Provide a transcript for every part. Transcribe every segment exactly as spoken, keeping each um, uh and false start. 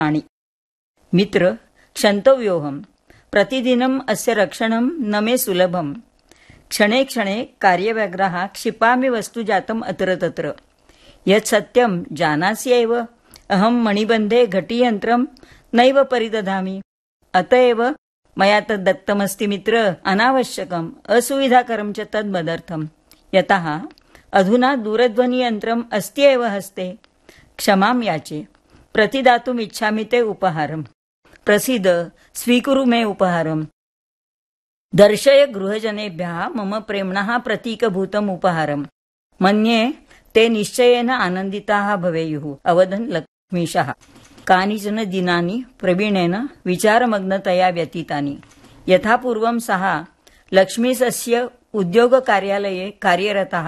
प्राणी। मित्र क्षन्तव्योऽहं प्रतिदिनम् अस्य रक्षणं न मे सुलभम्। क्षणे क्षणे कार्यव्यग्रः क्षिपामि वस्तु जातम् अत्र तत्र। यत् सत्यं जानासि एव अहं मणिबन्धे घटीयन्त्रं नैव परिदधामि। अतएव मया तद् दत्तमस्ति मित्र, अनावश्यकम् असुविधाकरं च तद् मदर्थम्। यतः अधुना दूरध्वनियन्त्रम् अस्ति एव हस्ते। क्षमां याचे, प्रतिदातुम् इच्छामि ते उपहारम्। प्रसीद, स्वीकुरु मे उपहारम्। दर्शय गृहजनेभ्यः मम प्रेम्णः प्रतीकभूतम् उपहारम्। मन्ये ते निश्चयेन आनन्दिताः भवेयुः। अवदन् लक्ष्मीशः। कानिचन दिनानि प्रवीणेन विचारमग्नतया व्यतीतानि। यथा पूर्वं सः लक्ष्मीशस्य उद्योगकार्यालये कार्यरतः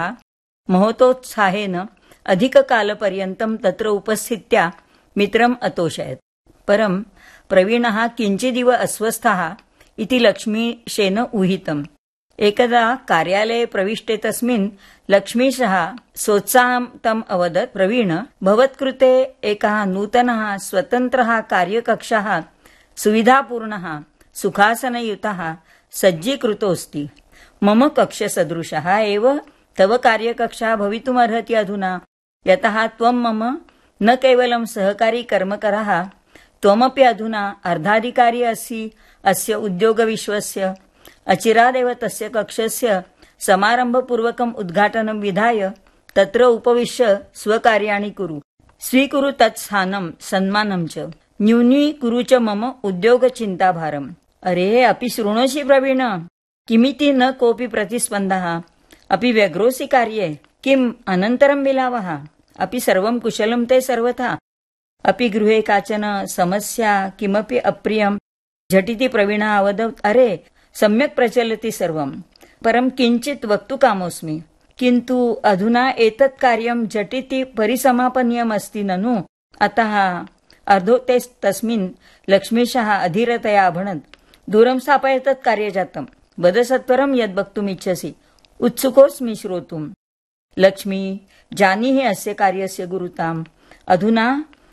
महतोत्साहेन अधिककालपर्यन्तं तत्र उपस्थित्या मित्रम् अतोषयत्। परं प्रवीणः किञ्चिदिव अस्वस्थः इति लक्ष्मीशेन ऊहितम्। एकदा कार्यालये प्रविष्टे तस्मिन् लक्ष्मीशः सोत्साहं तम् अवदत्, प्रवीण, भवत्कृते एकः नूतनः स्वतन्त्रः कार्यकक्षः सुविधापूर्णः सुखासनयुतः सज्जीकृतोऽस्ति। मम कक्षसदृशः एव तव कार्यकक्षः भवितुमर्हति अधुना। यतः त्वं मम न केवलं सहकारी कर्मकरः, त्वमपि अधुना अर्धाधिकारी असि अस्य उद्योगविश्वस्य। अचिरादेव तस्य कक्षस्य समारम्भपूर्वकम् उद्घाटनं विधाय तत्र उपविश्य स्वकार्याणि कुरु। स्वीकुरु तत् स्थानं सन्मानं च। न्यूनीकुरु च मम उद्योगचिन्ताभारम्। अरे, अपि शृणोषि प्रवीण? किमिति न कोऽपि प्रतिस्पन्दः। अपि व्यग्रोऽसि कार्ये? किम् अनन्तरं मिलावः? अपि सर्वं कुशलं ते सर्वथा? अपि गृहे काचन समस्या, किमपि अप्रियं? झटिति प्रवीणः अवदत्, अरे, सम्यक् प्रचलति सर्वं, परं किञ्चित् वक्तुकामोऽस्मि। किन्तु अधुना एतत् कार्यं झटिति परिसमापनीयमस्ति ननु। अतः अर्धोक्ते तस्मिन् लक्ष्मीशः अधीरतया अभणत्, दूरं स्थापय तत् कार्यजातं। वद सत्वरं यद् वक्तुमिच्छसि, उत्सुकोऽस्मि श्रोतुम्। लक्ष्मी, जानीहि अस्य कार्यस्य गुरुताम्। अधुना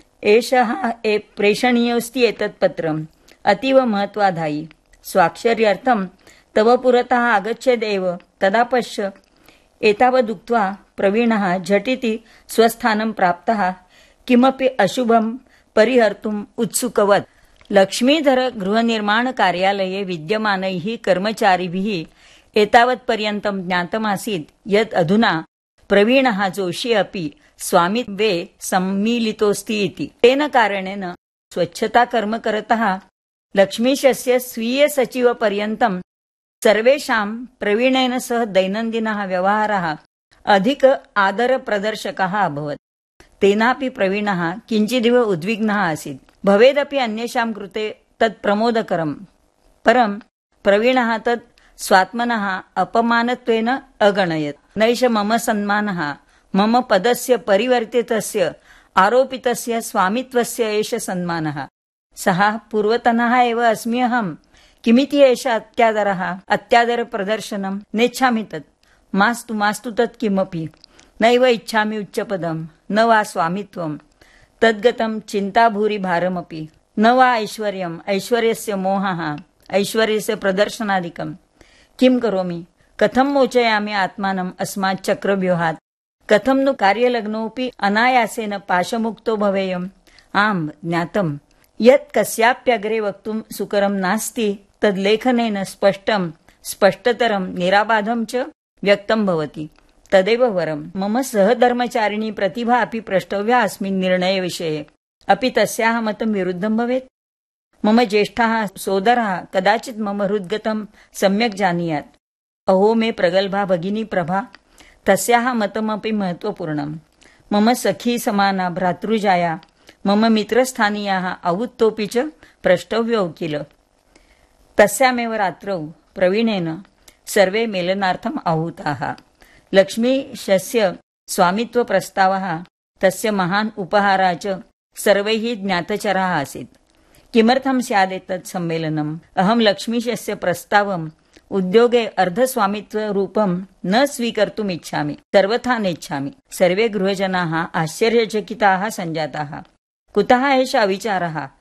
एषः ए प्रेषणीयोऽस्ति एतत् पत्रम्, अतीव महत्वाधायि। स्वाक्षर्यार्थं तव पुरतः आगच्छेदेव, तदा पश्य। एतावदुक्त्वा प्रवीणः झटिति स्वस्थानं प्राप्तः किमपि अशुभं परिहर्तुम् उत्सुकवत्। लक्ष्मीधर गृहनिर्माणकार्यालये विद्यमानैः कर्मचारिभिः एतावत्पर्यन्तं ज्ञातमासीत् यत् अधुना प्रवीणः जोशी अपि स्वामित्वे सम्मिलितोऽस्ति इति। तेन कारणेन स्वच्छताकर्मकरतः लक्ष्मीशस्य स्वीयसचिवपर्यन्तं सर्वेषां प्रवीणेन सह दैनन्दिनः व्यवहारः अधिक आदरप्रदर्शकः अभवत्। तेनापि प्रवीणः किञ्चिदिव उद्विग्नः आसीत्। भवेदपि अन्येषां कृते तत् प्रमोदकरम्, परं प्रवीणः तत् स्वात्मनः अपमानत्वेन अगणयत्। नैष मम सन्मानः, मम पदस्य परिवर्तितस्य आरोपितस्य स्वामित्वस्य एष सन्मानः। सः पूर्वतनः एव अस्मि अहम्। किमिति एष अत्यादरः, अत्यादरप्रदर्शनं? नेच्छामि तत्। मास्तु मास्तु तत् किमपि। नैव इच्छामि उच्चपदं, न वा स्वामित्वं, तद्गतं चिन्ताभूरिभारमपि, न वा ऐश्वर्यम्, ऐश्वर्यस्य मोहः, ऐश्वर्यस्य प्रदर्शनादिकम्। किं करोमि? कथं मोचयामि आत्मानम् अस्मात् चक्रव्यूहात्? कथं नु कार्यलग्नोऽपि अनायासेन पाशमुक्तो भवेयम्? आम्, ज्ञातम्। यत् कस्याप्यग्रे वक्तुं सुकरं नास्ति तद् लेखनेन स्पष्टं, स्पष्टतरं, निराबाधं च व्यक्तं भवति। तदेव वरम्। मम सहधर्मचारिणी प्रतिभा अपि प्रष्टव्या अस्मिन् निर्णयविषये। अपि तस्याः मतं विरुद्धं भवेत्? मम ज्येष्ठः सोदरः कदाचित् मम हृद्गतं सम्यक् जानीयात्। अहो मे प्रगल्भा भगिनी प्रभा, तस्याः मतमपि महत्त्वपूर्णम्। मम सखी समाना भ्रातृजाया, मम मित्रस्थानीयाः औत्तोऽपि च प्रष्टव्यौ किल। तस्यामेव रात्रौ प्रवीणेन सर्वे मेलनार्थम् आहूताः। लक्ष्मीशस्य स्वामित्वप्रस्तावः, तस्य महान् उपहारः च सर्वैः ज्ञातचरः आसीत्। किमर्थं स्यादेतत् सम्मेलनम्? अहं लक्ष्मीशस्य प्रस्तावम् उद्योगे अर्धस्वामित्वरूपं न स्वीकर्तुम् इच्छामि, सर्वथा नेच्छामि। सर्वे गृहजनाः आश्चर्यचकिताः सञ्जाताः। कुतः एष अविचारः